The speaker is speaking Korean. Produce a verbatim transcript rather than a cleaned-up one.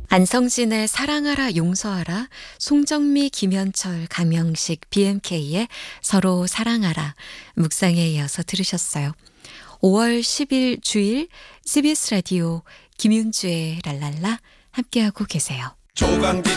안성진의 사랑하라 용서하라, 송정미, 김현철, 강명식, 비엠케이의 서로 사랑하라 묵상에 이어서 들으셨어요. 오월 십일 주일 씨비에스 라디오 김윤주의 랄랄라 함께하고 계세요. 조강지